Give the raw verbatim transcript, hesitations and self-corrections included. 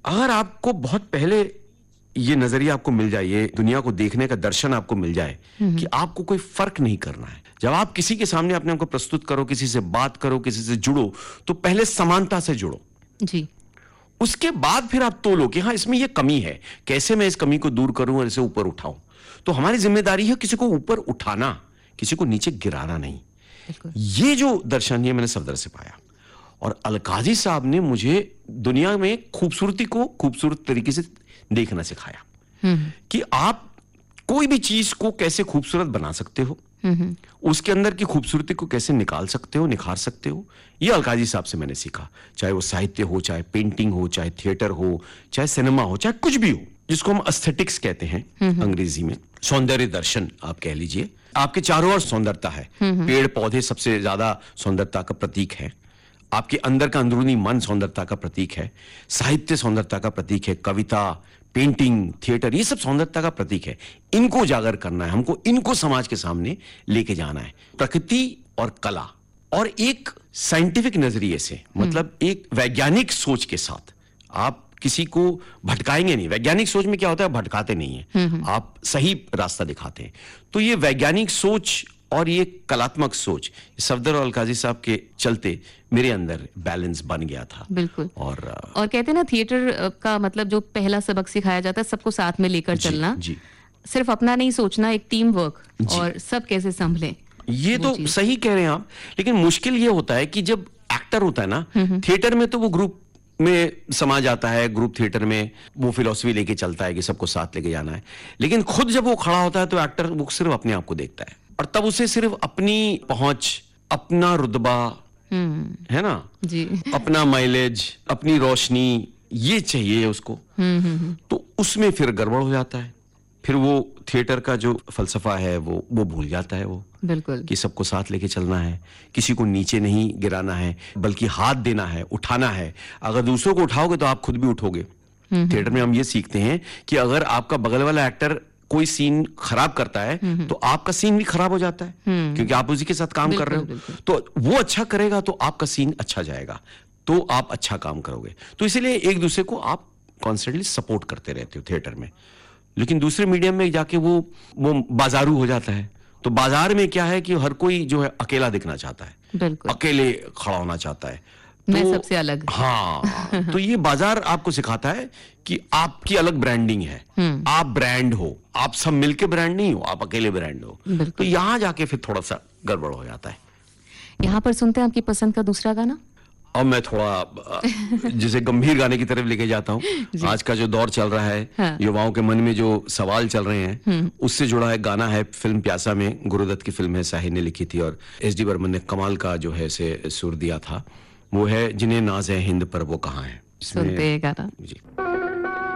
अगर आपको बहुत पहले ये नजरिया आपको मिल जाए, ये दुनिया को देखने का दर्शन आपको मिल जाए कि आपको कोई फर्क नहीं करना है। जब आप किसी के सामने अपने आप को प्रस्तुत करो, किसी से बात करो, किसी से जुड़ो, तो पहले समानता से जुड़ो जी। उसके बाद फिर आप तोलो कि हाँ इसमें ये कमी है, कैसे मैं इस कमी को दूर करूं और इसे ऊपर उठाऊं। तो हमारी जिम्मेदारी है किसी को ऊपर उठाना, किसी को नीचे गिराना नहीं। ये जो दर्शन ये मैंने सफदर से पाया, और अलकाजी साहब ने मुझे दुनिया में खूबसूरती को खूबसूरत तरीके से देखना सिखाया कि आप कोई भी चीज को कैसे खूबसूरत बना सकते हो, उसके अंदर की खूबसूरती को कैसे निकाल सकते हो, निखार सकते हो। ये अलकाजी साहब से मैंने सीखा, चाहे वो साहित्य हो, चाहे पेंटिंग हो, चाहे थिएटर हो, चाहे सिनेमा हो, चाहे कुछ भी हो, जिसको हम एस्थेटिक्स कहते हैं अंग्रेजी में, सौंदर्य दर्शन आप कह लीजिए। आपके चारों ओर सौंदर्यता है, पेड़ पौधे सबसे ज्यादा सौंदर्यता का प्रतीक है, आपके अंदर का अंदरूनी मन सौंदर्यता का प्रतीक है, साहित्य सौंदर्यता का प्रतीक है, कविता, पेंटिंग, थिएटर, ये सब सौंदर्यता का प्रतीक है। इनको उजागर करना है हमको, इनको समाज के सामने लेके जाना है। प्रकृति और कला और एक साइंटिफिक नजरिए से, मतलब एक वैज्ञानिक सोच के साथ आप किसी को भटकाएंगे नहीं। वैज्ञानिक सोच में क्या होता है, भटकाते नहीं है, आप सही रास्ता दिखाते हैं। तो ये वैज्ञानिक सोच और ये कलात्मक सोच सफदर और अलकाजी साहब के चलते मेरे अंदर बैलेंस बन गया था। बिल्कुल। और और कहते हैं ना, थिएटर का मतलब जो पहला सबक सिखाया जाता है, सबको साथ में लेकर चलना, जी, सिर्फ अपना नहीं सोचना, एक टीम वर्क, और सब कैसे संभले। ये तो सही कह रहे हैं आप, लेकिन मुश्किल ये होता है कि जब एक्टर होता है ना थिएटर में, तो वो ग्रुप में समा जाता है, ग्रुप थिएटर में वो फिलॉसफी लेके चलता है कि सबको साथ लेके जाना है। लेकिन खुद जब वो खड़ा होता है तो एक्टर वो सिर्फ अपने आप को देखता है, और तब उसे सिर्फ अपनी पहुंच, अपना रुतबा, है ना जी, अपना माइलेज, अपनी रोशनी, ये चाहिए उसको। तो उसमें फिर गड़बड़ हो जाता है, फिर वो थिएटर का जो फलसफा है वो वो भूल जाता है वो, बिल्कुल, कि सबको साथ लेके चलना है, किसी को नीचे नहीं गिराना है, बल्कि हाथ देना है, उठाना है। अगर दूसरों को उठाओगे तो आप खुद भी उठोगे। थिएटर में हम ये सीखते हैं कि अगर आपका बगल वाला एक्टर कोई सीन खराब करता है तो आपका सीन भी खराब हो जाता है, क्योंकि आप उसी के साथ काम कर रहे हो। तो वो अच्छा करेगा तो आपका सीन अच्छा जाएगा, तो आप अच्छा काम करोगे। तो इसीलिए एक दूसरे को आप कॉन्स्टेंटली सपोर्ट करते रहते हो थिएटर में। लेकिन दूसरे मीडियम में जाके वो वो बाजारू हो जाता है। तो बाजार में क्या है कि हर कोई जो है अकेला दिखना चाहता है, बिल्कुल, अकेले खड़ा होना चाहता है, मैं तो, सबसे अलग। हाँ तो ये बाजार आपको सिखाता है कि आपकी अलग ब्रांडिंग है, आप ब्रांड हो, आप सब मिलके ब्रांड नहीं हो, आप अकेले ब्रांड हो। तो यहां जाके फिर थोड़ा सा गड़बड़ हो जाता है। यहाँ पर सुनते हैं आपकी पसंद का दूसरा गाना। अब मैं थोड़ा जिसे गंभीर गाने की तरफ लेके जाता हूँ। आज का जो दौर चल रहा है, हाँ। युवाओं के मन में जो सवाल चल रहे हैं, उससे जुड़ा एक गाना है, फिल्म प्यासा में, गुरुदत्त की फिल्म है, साहिर ने लिखी थी और एस डी बर्मन ने कमाल का जो है से सुर दिया था। वो है जिन्हें नाज है हिंद पर वो कहाँ है। सुनते हैं गाना जी।